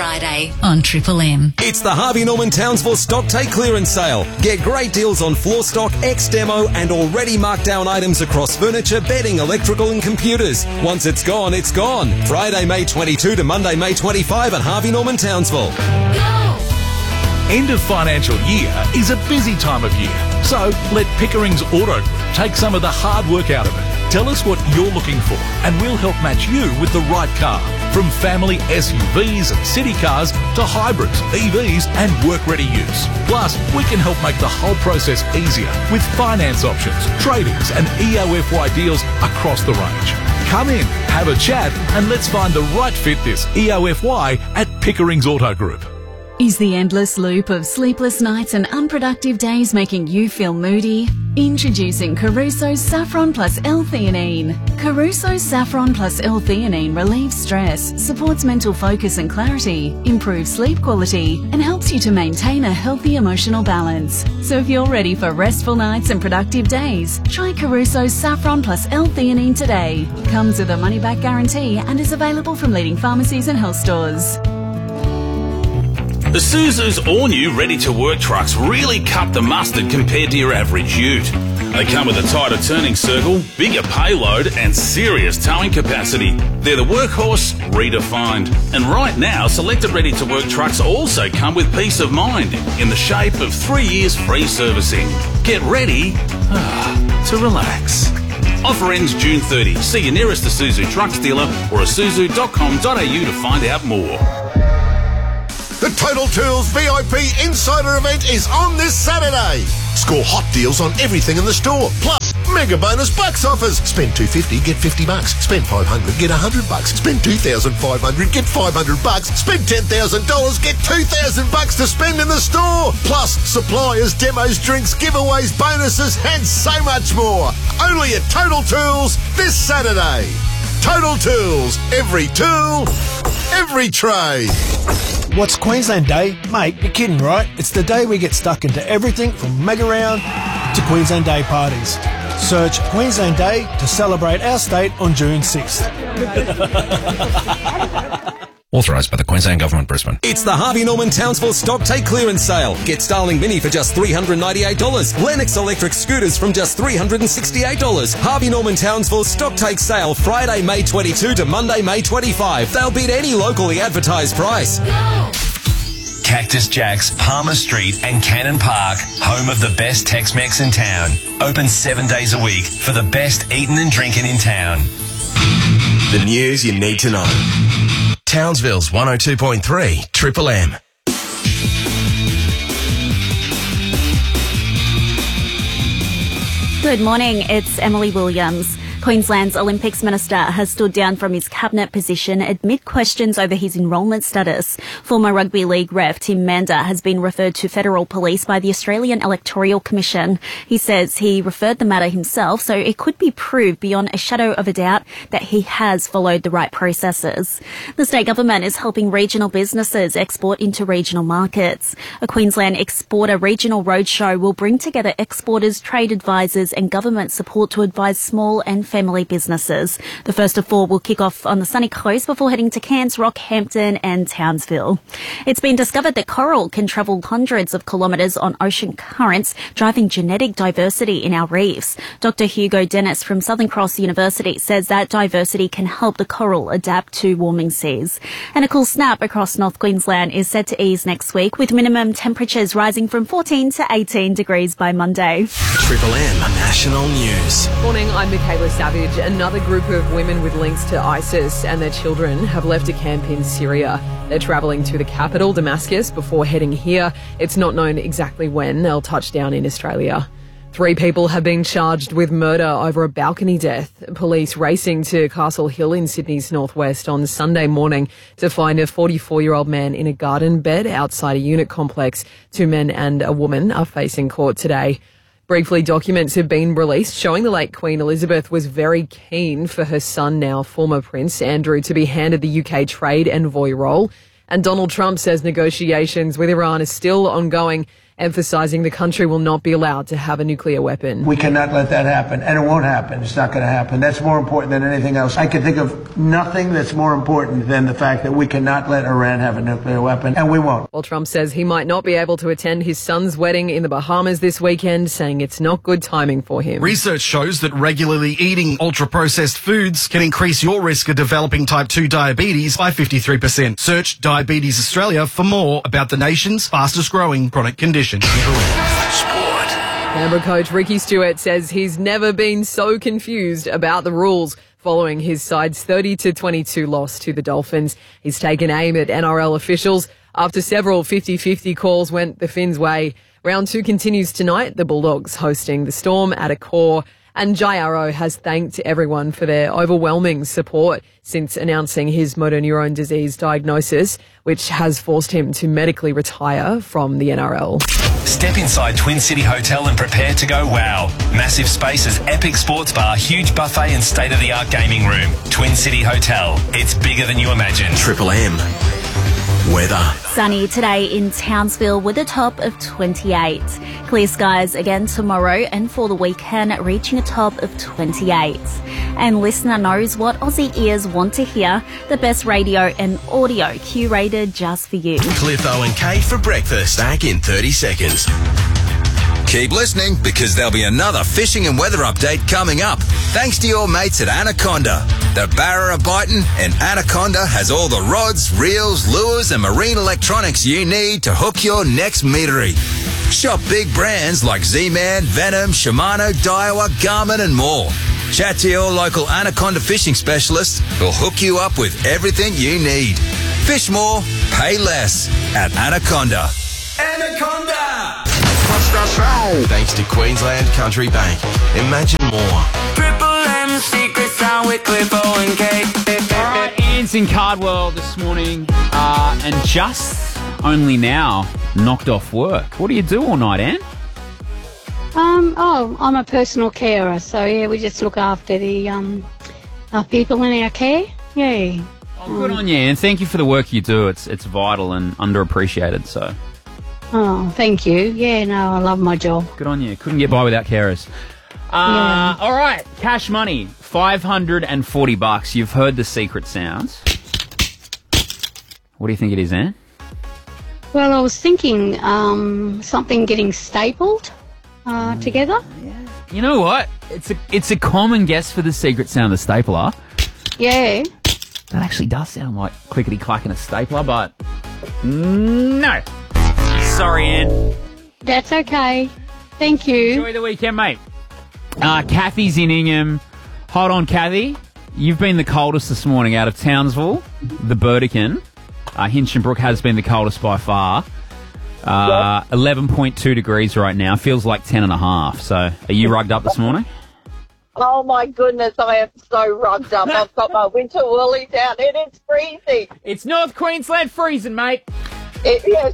Friday on Triple M. It's the Harvey Norman Townsville Stock Take Clearance Sale. Get great deals on floor stock, ex-demo and already marked down items across furniture, bedding, electrical and computers. Once it's gone, it's gone. Friday, May 22 to Monday, May 25 at Harvey Norman Townsville. End of financial year is a busy time of year, so let Pickering's Auto Group take some of the hard work out of it. Tell us what you're looking for and we'll help match you with the right car. From family SUVs and city cars to hybrids, EVs and work-ready use. Plus, we can help make the whole process easier with finance options, trade-ins and EOFY deals across the range. Come in, have a chat and let's find the right fit this EOFY at Pickering's Auto Group. Is the endless loop of sleepless nights and unproductive days making you feel moody? Introducing Caruso's Saffron Plus L-theanine. Caruso's Saffron Plus L-theanine relieves stress, supports mental focus and clarity, improves sleep quality, and helps you to maintain a healthy emotional balance. So if you're ready for restful nights and productive days, try Caruso's Saffron Plus L-theanine today. Comes with a money-back guarantee and is available from leading pharmacies and health stores. Isuzu's all-new ready-to-work trucks really cut the mustard compared to your average ute. They come with a tighter turning circle, bigger payload and serious towing capacity. They're the workhorse redefined. And right now, selected ready-to-work trucks also come with peace of mind in the shape of 3 years free servicing. Get ready to relax. Offer ends June 30. See your nearest Isuzu trucks dealer or isuzu.com.au to find out more. The Total Tools VIP Insider event is on this Saturday. Score hot deals on everything in the store. Plus, mega bonus bucks offers. Spend $250, get $50. Spend $500, get $100. Spend $2,500, get $500. Spend $10,000, get $2,000 to spend in the store. Plus, suppliers, demos, drinks, giveaways, bonuses, and so much more. Only at Total Tools this Saturday. Total Tools. Every tool, every trade. What's Queensland Day? Mate, you're kidding, right? It's the day we get stuck into everything from Mega Round to Queensland Day parties. Search Queensland Day to celebrate our state on June 6th. Authorised by the Queensland Government, Brisbane. It's the Harvey Norman Townsville Stock Take Clearance Sale. Get Starling Mini for just $398. Lennox electric scooters from just $368. Harvey Norman Townsville Stock Take Sale Friday, May 22 to Monday, May 25. They'll beat any locally advertised price. Cactus Jack's, Palmer Street and Cannon Park, home of the best Tex-Mex in town. Open 7 days a week for the best eating and drinking in town. The news you need to know. Townsville's 102.3 Triple M. Good morning, it's Emily Williams. Queensland's Olympics Minister has stood down from his cabinet position amid questions over his enrolment status. Former Rugby League ref Tim Mander has been referred to federal police by the Australian Electoral Commission. He says he referred the matter himself, so it could be proved beyond a shadow of a doubt that he has followed the right processes. The state government is helping regional businesses export into regional markets. A Queensland Exporter Regional Roadshow will bring together exporters, trade advisors and government support to advise small and family businesses. The first of four will kick off on the sunny coast before heading to Cairns, Rockhampton and Townsville. It's been discovered that coral can travel hundreds of kilometres on ocean currents, driving genetic diversity in our reefs. Dr. Hugo Dennis from Southern Cross University says that diversity can help the coral adapt to warming seas. And a cool snap across North Queensland is set to ease next week, with minimum temperatures rising from 14 to 18 degrees by Monday. Triple M National News. Morning, I'm Michaela Savage. Another group of women with links to ISIS and their children have left a camp in Syria. They're travelling to the capital, Damascus, before heading here. It's not known exactly when they'll touch down in Australia. 3 people have been charged with murder over a balcony death. Police racing to Castle Hill in Sydney's northwest on Sunday morning to find a 44-year-old man in a garden bed outside a unit complex. 2 men and a woman are facing court today. Briefly, documents have been released showing the late Queen Elizabeth was very keen for her son, now former Prince Andrew, to be handed the UK trade envoy role. And Donald Trump says negotiations with Iran are still ongoing emphasising the country will not be allowed to have a nuclear weapon. We cannot let that happen, and it won't happen. It's not going to happen. That's more important than anything else. I can think of nothing that's more important than the fact that we cannot let Iran have a nuclear weapon, and we won't. Well, Trump says he might not be able to attend his son's wedding in the Bahamas this weekend, saying it's not good timing for him. Research shows that regularly eating ultra-processed foods can increase your risk of developing type 2 diabetes by 53%. Search Diabetes Australia for more about the nation's fastest-growing chronic condition. Sport. Canberra coach Ricky Stewart says he's never been so confused about the rules following his side's 30-22 loss to the Dolphins. He's taken aim at NRL officials after several 50-50 calls went the Finns' way. Round 2 continues tonight, the Bulldogs hosting the Storm at Accor. And Jai Arrow has thanked everyone for their overwhelming support since announcing his motor neurone disease diagnosis, which has forced him to medically retire from the NRL. Step inside Twin City Hotel and prepare to go wow. Massive spaces, epic sports bar, huge buffet and state-of-the-art gaming room. Twin City Hotel. It's bigger than you imagine. Triple M. Weather. Sunny today in Townsville with a top of 28. Clear skies again tomorrow and for the weekend reaching a top of 28. And listener knows what Aussie ears want to hear. The best radio and audio curated just for you. Cliffo and Kate for breakfast. Back in 30 seconds. Keep listening because there'll be another fishing and weather update coming up. Thanks to your mates at Anaconda. The Barra are biting and Anaconda has all the rods, reels, lures and marine electronics you need to hook your next meatery. Shop big brands like Z-Man, Venom, Shimano, Daiwa, Garmin and more. Chat to your local Anaconda fishing specialist who'll hook you up with everything you need. Fish more, pay less at Anaconda. Anaconda! Thanks to Queensland Country Bank. Imagine more. Triple M secret sound with Cliffo and Kate. Alright, Ian's in Cardwell this morning and just only now knocked off work. What do you do all night, Anne? I'm a personal carer, so yeah, we just look after the our people in our care. Yeah. Oh, good on you, Anne. Thank you for the work you do. It's vital and underappreciated, so. Oh, thank you. Yeah, no, I love my job. Good on you. Couldn't get by without carers. Yeah. All right, cash money, $540. You've heard the secret sounds. What do you think it is, Anne? Well, I was thinking something getting stapled together. You know what? It's a common guess for the secret sound, the stapler. Yeah. That actually does sound like clickety-clacking a stapler, but no. Sorry, Anne. That's okay. Thank you. Enjoy the weekend, mate. Kathy's in Ingham. Hold on, Kathy. You've been the coldest this morning out of Townsville, the Burdekin. Hinchinbrook has been the coldest by far. 11.2 degrees right now. Feels like 10.5. So, are you rugged up this morning? Oh my goodness, I am so rugged up. I've got my winter woolies out and it's freezing. It's North Queensland freezing, mate. Yes.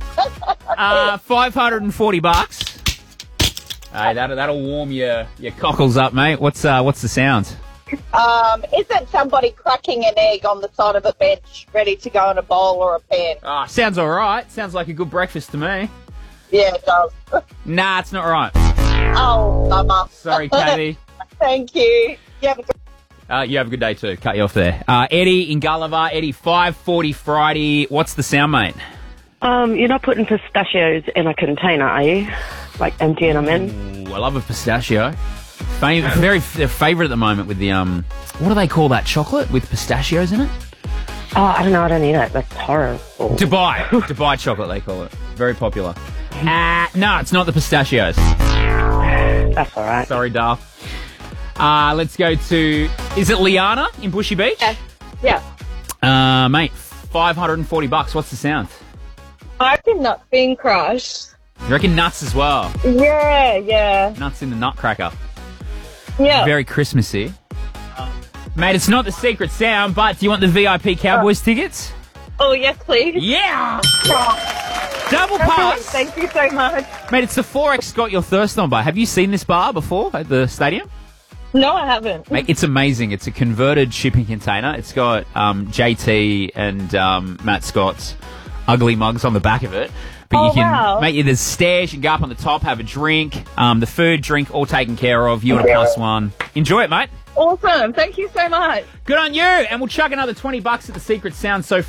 $540. Hey, that'll warm your cockles up, mate. What's the sound? Isn't somebody cracking an egg on the side of a bench ready to go in a bowl or a pan? Sounds all right. Sounds like a good breakfast to me. Yeah, it does. Nah, it's not right. Oh, bummer. Sorry, Kathy. Thank you. You have a good you have a good day too. Cut you off there. Eddie in Gulliver. Eddie, 5:40 Friday. What's the sound, mate? You're not putting pistachios in a container, are you? Like emptying them in? Ooh, I love a pistachio. Very favourite at the moment with the, what do they call that chocolate with pistachios in it? Oh, I don't know. I don't eat it. That's horrible. Dubai chocolate, they call it. Very popular. No, it's not the pistachios. That's all right. Sorry, Dar. Let's go to, is it Liana in Bushy Beach? Yeah. Mate, $540. What's the sound? I reckon nuts being crushed. You reckon nuts as well? Yeah. Nuts in the nutcracker. Yeah. Very Christmassy. Mate, it's not the secret sound, but do you want the VIP Cowboys tickets? Oh, yes, please. Yeah! Double pass! Thank you so much. Mate, it's the 4X Got Your Thirst On bar. Have you seen this bar before at the stadium? No, I haven't. Mate, it's amazing. It's a converted shipping container. It's got JT and Matt Scott's ugly mugs on the back of it. But you Oh, can, wow. mate, there's stairs. You can go up on the top, have a drink. The food, drink, all taken care of. You and a +1. Enjoy it, mate. Awesome. Thank you so much. Good on you. And we'll chuck another $20 at the Secret Sound. So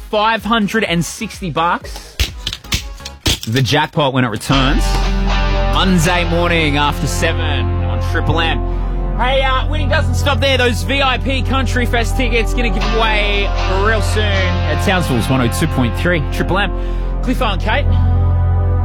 $560. The jackpot when it returns. Monday morning after 7 on Triple M. Hey, winning doesn't stop there. Those VIP Country Fest tickets going to give away real soon at Townsville's 102.3 Triple M. Cliffo and Kate.